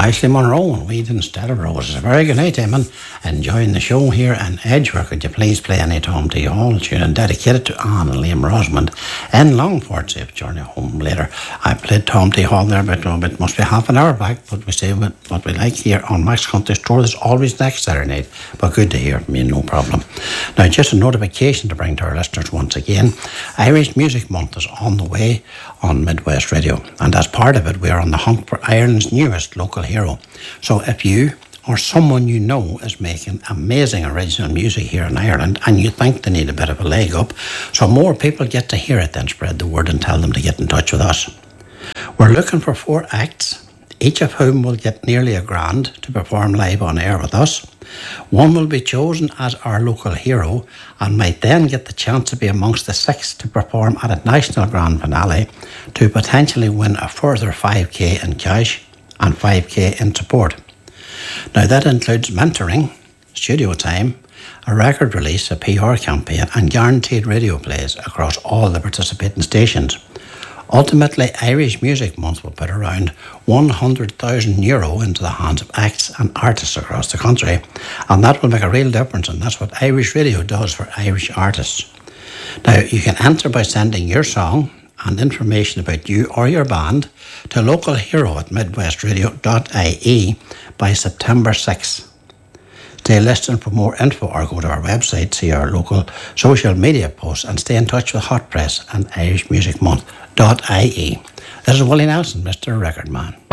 Ashley Monroe and Weed instead of Roses. A very good night, Eamon. Enjoying the show here in Edgeworth. Could you please play any Tom T. Hall tune and dedicated to Anne and Liam Rosamond in Longford? Safe journey home later. I played Tom T. Hall there, but it must be half an hour back. But we say what we like here on Max Country Store. There's always next Saturday night. But good to hear from you, no problem. Now, just a notification to bring to our listeners once again. Irish Music Month is on the way on Midwest Radio. And as part of it, we are on the hunt for Ireland's newest local hero. So if you or someone you know is making amazing original music here in Ireland and you think they need a bit of a leg up, so more people get to hear it, then spread the word and tell them to get in touch with us. We're looking for 4 acts, each of whom will get nearly $1,000 to perform live on air with us. One will be chosen as our local hero and might then get the chance to be amongst the 6 to perform at a national grand finale to potentially win a further 5k in cash and 5k in support. Now that includes mentoring, studio time, a record release, a PR campaign and guaranteed radio plays across all the participating stations. Ultimately, Irish Music Month will put around €100,000 into the hands of acts and artists across the country, and that will make a real difference, and that's what Irish Radio does for Irish artists. Now, you can enter by sending your song and information about you or your band to localhero@midwestradio.ie by September 6th. Stay listening for more info or go to our website, see our local social media posts and stay in touch with Hot Press and irishmusicmonth.ie. This is Willie Nelson, Mr. Record Man.